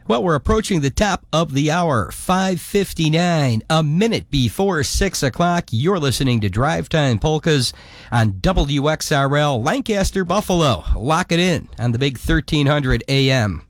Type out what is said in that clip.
Well, we're approaching the top of the hour, 5:59, a minute before 6 o'clock. You're listening to Drive Time Polkas on WXRL Lancaster, Buffalo. Lock it in on the big 1300 AM.